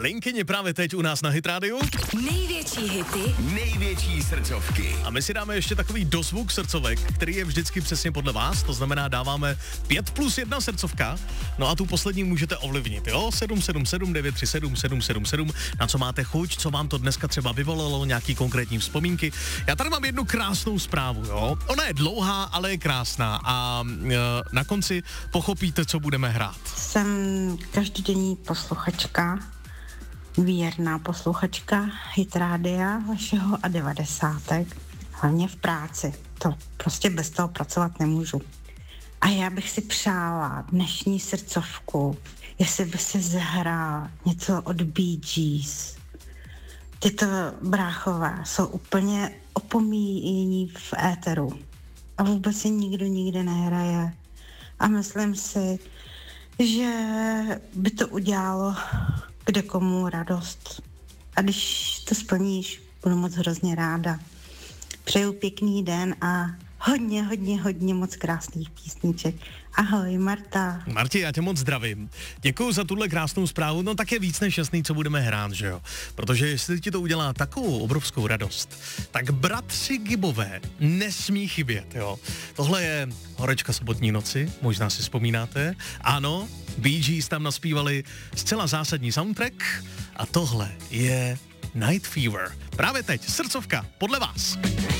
Linkyně právě teď u nás na Hit Radio. Největší hity, největší srdcovky. A my si dáme ještě takový dozvuk srdcovek, který je vždycky přesně podle vás, to znamená dáváme 5+1 srdcovka, no a tu poslední můžete ovlivnit, jo? 777 937 777, na co máte chuť, co vám to dneska třeba vyvolalo, nějaký konkrétní vzpomínky. Já tady mám jednu krásnou zprávu, jo? Ona je dlouhá, ale je krásná a na konci pochopíte, co budeme hrát. Jsem každodenní posluchačka, věrná posluchačka Hit Rádia vašeho a 90. Hlavně v práci. To prostě bez toho pracovat nemůžu. A já bych si přála dnešní srdcovku, jestli by si zahrál něco od Bee Gees. Tyto bráchové jsou úplně opomíjení v éteru. A vůbec si nikdo nikdy nehraje. A myslím si, že by to udělalo kde komu radost. A když to splníš, budu moc hrozně ráda. Přeju pěkný den a hodně moc krásných písniček. Ahoj, Marta. Marti, já tě moc zdravím. Děkuju za tuhle krásnou zprávu, no tak je víc než jasný, co budeme hrát, že jo? Protože jestli ti to udělá takovou obrovskou radost, tak bratři Gibbové nesmí chybět, jo? Tohle je Horečka sobotní noci, možná si vzpomínáte. Ano, Bee Gees tam naspívali zcela zásadní soundtrack a tohle je Night Fever. Právě teď, srdcovka, podle vás.